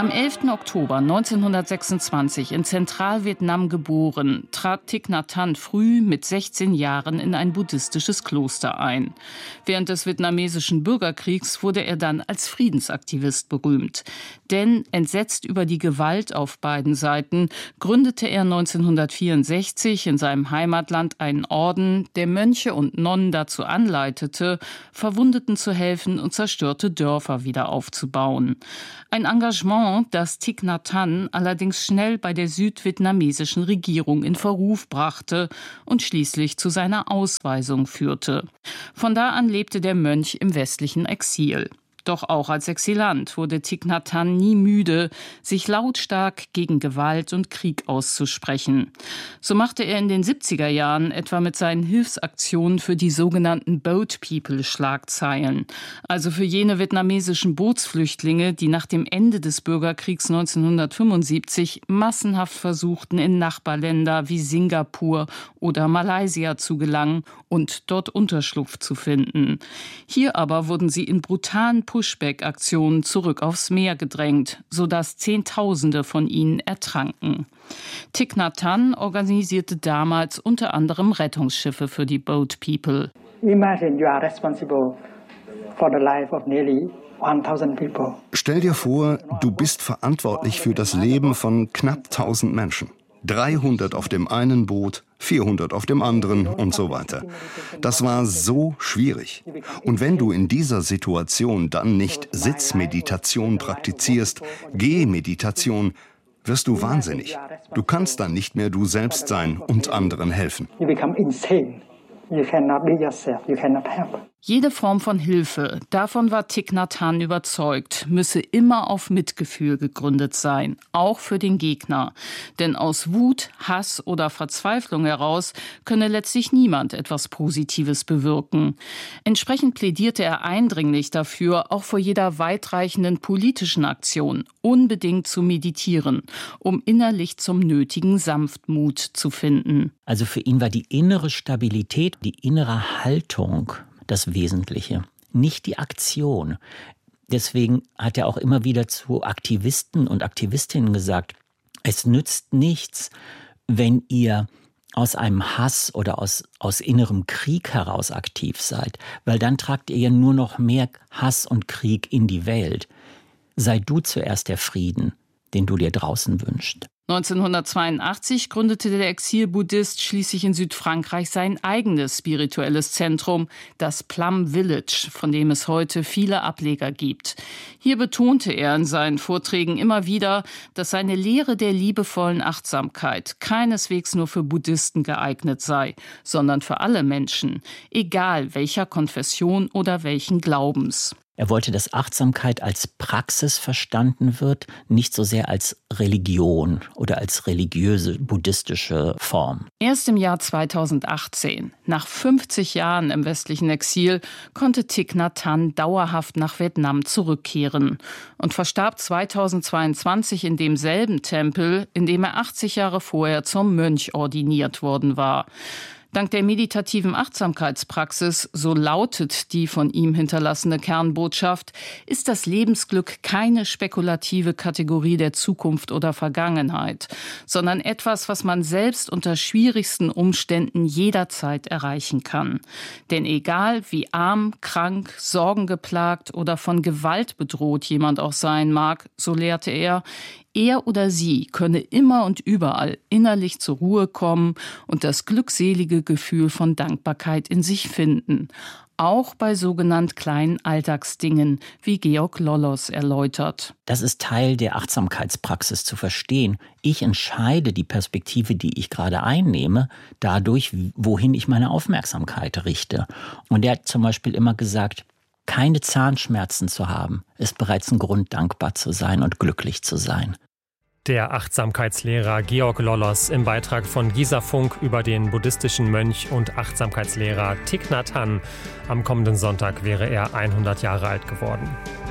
Am 11. Oktober 1926 in Zentralvietnam geboren, trat Thich Nhat Hanh früh mit 16 Jahren in ein buddhistisches Kloster ein. Während des vietnamesischen Bürgerkriegs wurde er dann als Friedensaktivist berühmt. Denn entsetzt über die Gewalt auf beiden Seiten gründete er 1964 in seinem Heimatland einen Orden, der Mönche und Nonnen dazu anleitete, Verwundeten zu helfen und zerstörte Dörfer wieder aufzubauen. Ein Engagement, das Thich Nhat Hanh allerdings schnell bei der südvietnamesischen Regierung in Verruf brachte und schließlich zu seiner Ausweisung führte. Von da an lebte der Mönch im westlichen Exil. Doch auch als Exilant wurde Thich Nhat Hanh nie müde, sich lautstark gegen Gewalt und Krieg auszusprechen. So machte er in den 70er Jahren etwa mit seinen Hilfsaktionen für die sogenannten Boat People Schlagzeilen, also für jene vietnamesischen Bootsflüchtlinge, die nach dem Ende des Bürgerkriegs 1975 massenhaft versuchten, in Nachbarländer wie Singapur oder Malaysia zu gelangen und dort Unterschlupf zu finden. Hier aber wurden sie in brutalen Pushback-Aktionen zurück aufs Meer gedrängt, sodass Zehntausende von ihnen ertranken. Thich Nhat Hanh organisierte damals unter anderem Rettungsschiffe für die Boat People. Imagine you are responsible for the life of nearly 1000 people. Stell dir vor, du bist verantwortlich für das Leben von knapp 1000 Menschen. 300 auf dem einen Boot, 400 auf dem anderen und so weiter. Das war so schwierig. Und wenn du in dieser Situation dann nicht Sitzmeditation praktizierst, Gehmeditation, wirst du wahnsinnig. Du kannst dann nicht mehr du selbst sein und anderen helfen. You become insane. You cannot be yourself. You cannot help. Jede Form von Hilfe, davon war Thich Nhat Hanh überzeugt, müsse immer auf Mitgefühl gegründet sein, auch für den Gegner. Denn aus Wut, Hass oder Verzweiflung heraus könne letztlich niemand etwas Positives bewirken. Entsprechend plädierte er eindringlich dafür, auch vor jeder weitreichenden politischen Aktion unbedingt zu meditieren, um innerlich zum nötigen Sanftmut zu finden. Also für ihn war die innere Stabilität, die innere Haltung das Wesentliche, nicht die Aktion. Deswegen hat er auch immer wieder zu Aktivisten und Aktivistinnen gesagt, es nützt nichts, wenn ihr aus einem Hass oder aus innerem Krieg heraus aktiv seid, weil dann tragt ihr ja nur noch mehr Hass und Krieg in die Welt. Sei du zuerst der Frieden, den du dir draußen wünschst. 1982 gründete der Exil-Buddhist schließlich in Südfrankreich sein eigenes spirituelles Zentrum, das Plum Village, von dem es heute viele Ableger gibt. Hier betonte er in seinen Vorträgen immer wieder, dass seine Lehre der liebevollen Achtsamkeit keineswegs nur für Buddhisten geeignet sei, sondern für alle Menschen, egal welcher Konfession oder welchen Glaubens. Er wollte, dass Achtsamkeit als Praxis verstanden wird, nicht so sehr als Religion oder als religiöse buddhistische Form. Erst im Jahr 2018, nach 50 Jahren im westlichen Exil, konnte Thich Nhat Hanh dauerhaft nach Vietnam zurückkehren und verstarb 2022 in demselben Tempel, in dem er 80 Jahre vorher zum Mönch ordiniert worden war. Dank der meditativen Achtsamkeitspraxis, so lautet die von ihm hinterlassene Kernbotschaft, ist das Lebensglück keine spekulative Kategorie der Zukunft oder Vergangenheit, sondern etwas, was man selbst unter schwierigsten Umständen jederzeit erreichen kann. Denn egal wie arm, krank, sorgengeplagt oder von Gewalt bedroht jemand auch sein mag, so lehrte er oder sie könne immer und überall innerlich zur Ruhe kommen und das glückselige Gefühl von Dankbarkeit in sich finden. Auch bei sogenannt kleinen Alltagsdingen, wie Georg Lollos erläutert. Das ist Teil der Achtsamkeitspraxis zu verstehen. Ich entscheide die Perspektive, die ich gerade einnehme, dadurch, wohin ich meine Aufmerksamkeit richte. Und er hat zum Beispiel immer gesagt, keine Zahnschmerzen zu haben, ist bereits ein Grund, dankbar zu sein und glücklich zu sein. Der Achtsamkeitslehrer Georg Lollos im Beitrag von Gisa Funk über den buddhistischen Mönch und Achtsamkeitslehrer Thich Nhat Hanh. Am kommenden Sonntag wäre er 100 Jahre alt geworden.